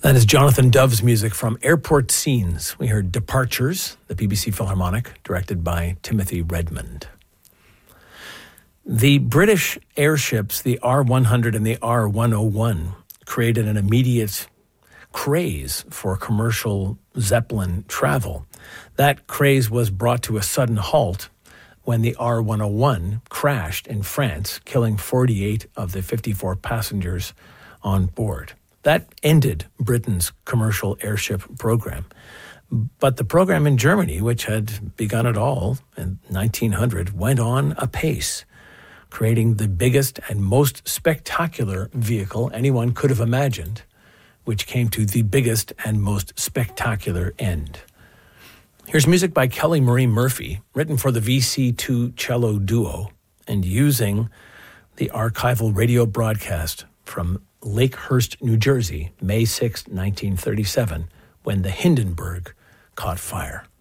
That is Jonathan Dove's music from Airport Scenes. We heard Departures, the BBC Philharmonic, directed by Timothy Redmond. The British airships, the R-100 and the R-101, created an immediate craze for commercial Zeppelin travel. That craze was brought to a sudden halt when the R-101 crashed in France, killing 48 of the 54 passengers on board. That ended Britain's commercial airship program. But the program in Germany, which had begun it all in 1900, went on apace, creating the biggest and most spectacular vehicle anyone could have imagined, which came to the biggest and most spectacular end. Here's music by Kelly Marie Murphy, written for the VC2 cello duo, and using the archival radio broadcast from Lakehurst, New Jersey, May 6, 1937, when the Hindenburg caught fire.